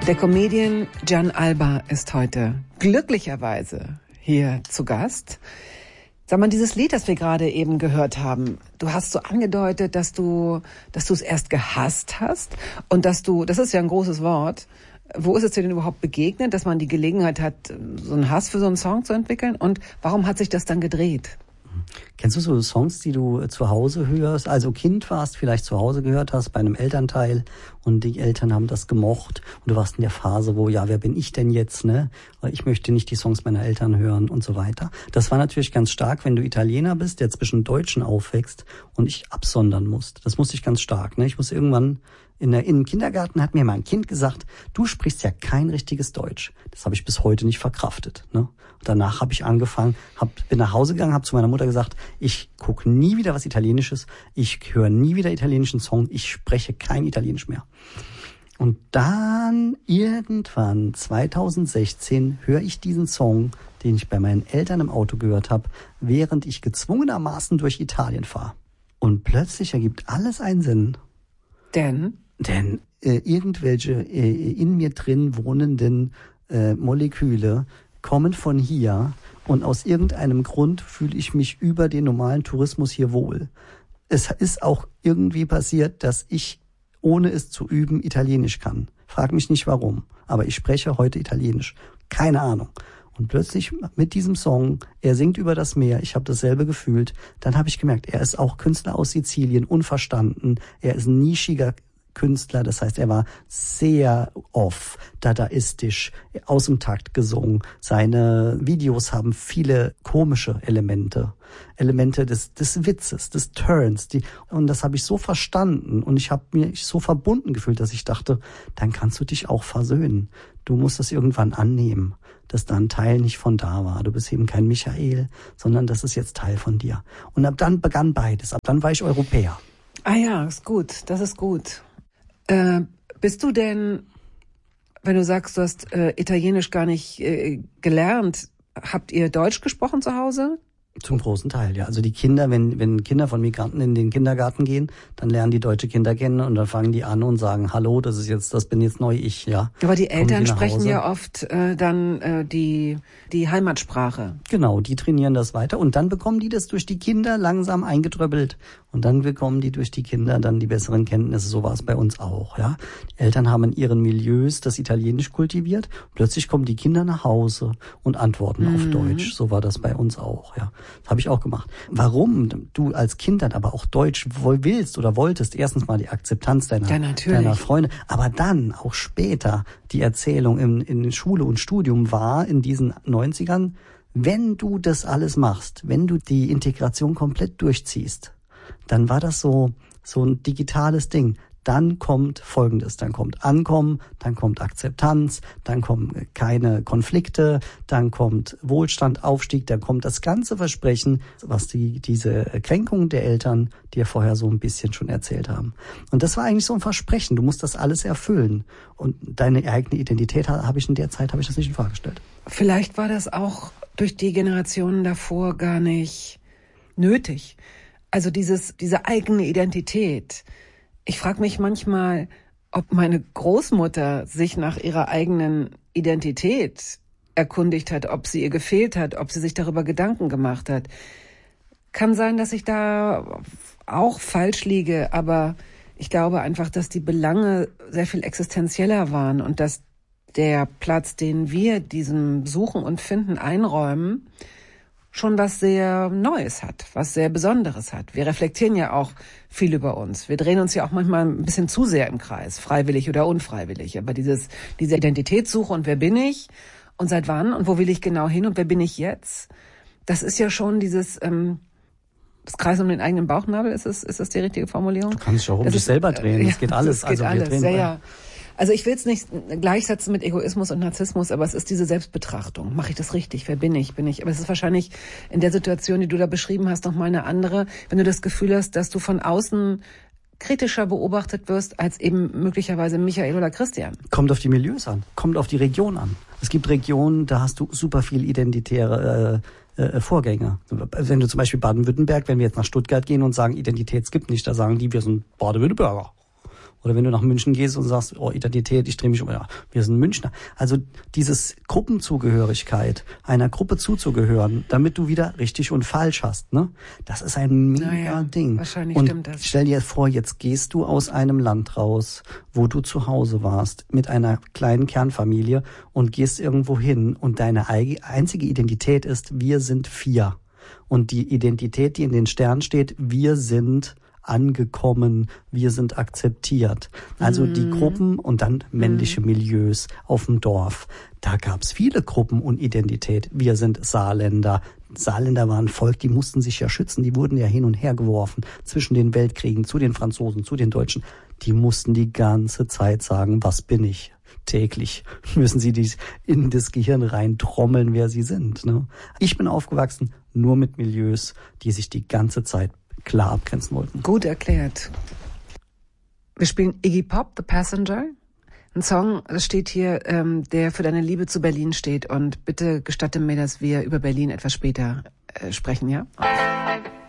Der Comedian Gian Alba ist heute glücklicherweise hier zu Gast. Sag mal, dieses Lied, das wir gerade eben gehört haben, du hast so angedeutet, dass du es erst gehasst hast und das ist ja ein großes Wort. Wo ist es dir denn überhaupt begegnet, dass man die Gelegenheit hat, so einen Hass für so einen Song zu entwickeln? Und warum hat sich das dann gedreht? Kennst du so Songs, die du zu Hause hörst, also Kind warst, vielleicht zu Hause gehört hast bei einem Elternteil und die Eltern haben das gemocht und du warst in der Phase, wo, ja, wer bin ich denn jetzt, ne? Ich möchte nicht die Songs meiner Eltern hören und so weiter. Das war natürlich ganz stark, wenn du Italiener bist, der zwischen Deutschen aufwächst und ich absondern musst. Das musste ich ganz stark, ne? Ich muss irgendwann im Kindergarten hat mir mal ein Kind gesagt, du sprichst ja kein richtiges Deutsch. Das habe ich bis heute nicht verkraftet. Ne? Und danach habe ich angefangen, bin nach Hause gegangen, habe zu meiner Mutter gesagt, ich gucke nie wieder was Italienisches, ich höre nie wieder italienischen Song, ich spreche kein Italienisch mehr. Und dann irgendwann 2016 höre ich diesen Song, den ich bei meinen Eltern im Auto gehört habe, während ich gezwungenermaßen durch Italien fahre. Und plötzlich ergibt alles einen Sinn. Denn irgendwelche in mir drin wohnenden Moleküle kommen von hier und aus irgendeinem Grund fühle ich mich über den normalen Tourismus hier wohl. Es ist auch irgendwie passiert, dass ich, ohne es zu üben, Italienisch kann. Frag mich nicht warum, aber ich spreche heute Italienisch. Keine Ahnung. Und plötzlich mit diesem Song, er singt über das Meer, ich habe dasselbe gefühlt, dann habe ich gemerkt, er ist auch Künstler aus Sizilien, unverstanden, er ist ein nischiger Künstler, das heißt, er war sehr dadaistisch, aus dem Takt gesungen. Seine Videos haben viele komische Elemente des Witzes, des Turns, und das habe ich so verstanden und ich habe mich so verbunden gefühlt, dass ich dachte, dann kannst du dich auch versöhnen. Du musst das irgendwann annehmen, dass da ein Teil nicht von da war. Du bist eben kein Michael, sondern das ist jetzt Teil von dir. Und ab dann begann beides. Ab dann war ich Europäer. Ah ja, ist gut. Das ist gut. Bist du denn, wenn du sagst, du hast Italienisch gar nicht gelernt, habt ihr Deutsch gesprochen zu Hause? Zum großen Teil, ja. Also die Kinder, wenn Kinder von Migranten in den Kindergarten gehen, dann lernen die deutsche Kinder kennen und dann fangen die an und sagen, hallo, das bin jetzt neu ich, ja. Aber die Eltern sprechen ja oft dann die Heimatsprache. Genau, die trainieren das weiter und dann bekommen die das durch die Kinder langsam eingetröppelt und dann bekommen die durch die Kinder dann die besseren Kenntnisse. So war es bei uns auch, ja. Die Eltern haben in ihren Milieus das Italienisch kultiviert. Plötzlich kommen die Kinder nach Hause und antworten auf Deutsch. So war das bei uns auch, ja. Das habe ich auch gemacht. Warum du als Kind dann aber auch Deutsch willst oder wolltest, erstens mal die Akzeptanz deiner Freunde, aber dann auch später die Erzählung in Schule und Studium war in diesen 90ern, wenn du das alles machst, wenn du die Integration komplett durchziehst, dann war das so ein digitales Ding. Dann kommt Folgendes, dann kommt Ankommen, dann kommt Akzeptanz, dann kommen keine Konflikte, dann kommt Wohlstand, Aufstieg, dann kommt das ganze Versprechen, was diese Kränkungen der Eltern dir vorher so ein bisschen schon erzählt haben. Und das war eigentlich so ein Versprechen, du musst das alles erfüllen. Und deine eigene Identität habe ich das nicht in Frage gestellt. Vielleicht war das auch durch die Generationen davor gar nicht nötig. Also diese eigene Identität. Ich frage mich manchmal, ob meine Großmutter sich nach ihrer eigenen Identität erkundigt hat, ob sie ihr gefehlt hat, ob sie sich darüber Gedanken gemacht hat. Kann sein, dass ich da auch falsch liege, aber ich glaube einfach, dass die Belange sehr viel existenzieller waren und dass der Platz, den wir diesem Suchen und Finden einräumen, schon was sehr Neues hat, was sehr Besonderes hat. Wir reflektieren ja auch viel über uns. Wir drehen uns ja auch manchmal ein bisschen zu sehr im Kreis, freiwillig oder unfreiwillig. Aber diese Identitätssuche und wer bin ich und seit wann und wo will ich genau hin und wer bin ich jetzt, das ist ja schon dieses das Kreis um den eigenen Bauchnabel, ist das die richtige Formulierung? Du kannst dich auch um dich selber drehen, das geht alles. Das geht alles, ja. Also ich will es nicht gleichsetzen mit Egoismus und Narzissmus, aber es ist diese Selbstbetrachtung. Mache ich das richtig? Wer bin ich? Aber es ist wahrscheinlich in der Situation, die du da beschrieben hast, noch mal eine andere, wenn du das Gefühl hast, dass du von außen kritischer beobachtet wirst als eben möglicherweise Michael oder Christian. Kommt auf die Milieus an, kommt auf die Region an. Es gibt Regionen, da hast du super viel identitäre Vorgänge. Wenn du zum Beispiel Baden-Württemberg, wenn wir jetzt nach Stuttgart gehen und sagen, Identität gibt nicht, da sagen die, wir sind Baden-Württemberger. Oder wenn du nach München gehst und sagst, oh, Identität, ich drehe mich um, ja, wir sind Münchner. Also dieses Gruppenzugehörigkeit, einer Gruppe zuzugehören, damit du wieder richtig und falsch hast, ne? Das ist ein mega Ding. Wahrscheinlich und stimmt das. Stell dir vor, jetzt gehst du aus einem Land raus, wo du zu Hause warst, mit einer kleinen Kernfamilie und gehst irgendwo hin und deine einzige Identität ist, wir sind 4. Und die Identität, die in den Sternen steht, wir sind angekommen, wir sind akzeptiert. Also die Gruppen und dann männliche Milieus auf dem Dorf. Da gab's viele Gruppen und Identität. Wir sind Saarländer. Saarländer waren ein Volk, die mussten sich ja schützen. Die wurden ja hin und her geworfen zwischen den Weltkriegen, zu den Franzosen, zu den Deutschen. Die mussten die ganze Zeit sagen, was bin ich? Täglich müssen sie dies in das Gehirn rein trommeln, wer sie sind. Ne? Ich bin aufgewachsen nur mit Milieus, die sich die ganze Zeit klar abgrenzen wollten. Gut erklärt. Wir spielen Iggy Pop, The Passenger. Ein Song, das steht hier, der für deine Liebe zu Berlin steht. Und bitte gestatte mir, dass wir über Berlin etwas später sprechen, ja?